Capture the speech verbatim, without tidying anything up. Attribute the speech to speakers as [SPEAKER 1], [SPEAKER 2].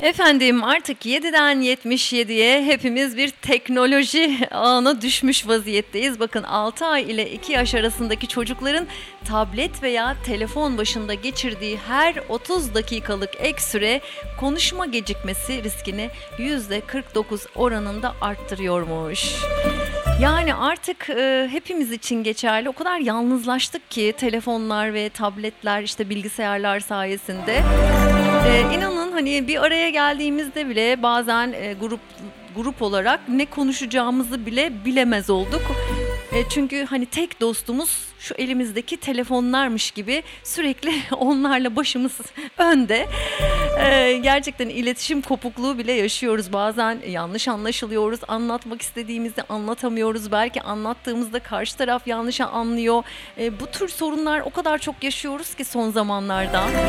[SPEAKER 1] Efendim artık yediden yetmiş yediye hepimiz bir teknoloji ağına düşmüş vaziyetteyiz. Bakın altı ay ile iki yaş arasındaki çocukların tablet veya telefon başında geçirdiği her otuz dakikalık ek süre konuşma gecikmesi riskini yüzde kırk dokuz oranında arttırıyormuş. Yani artık e, hepimiz için geçerli. O kadar yalnızlaştık ki telefonlar ve tabletler, işte bilgisayarlar sayesinde. E, inanın hani bir araya geldiğimizde bile bazen e, grup grup olarak ne konuşacağımızı bile bilemez olduk. E, çünkü hani tek dostumuz şu elimizdeki telefonlarmış gibi sürekli onlarla başımız önde. E, gerçekten iletişim kopukluğu bile yaşıyoruz. Bazen yanlış anlaşılıyoruz. Anlatmak istediğimizi anlatamıyoruz. Belki anlattığımızda karşı taraf yanlış anlıyor. E, bu tür sorunlar o kadar çok yaşıyoruz ki son zamanlarda.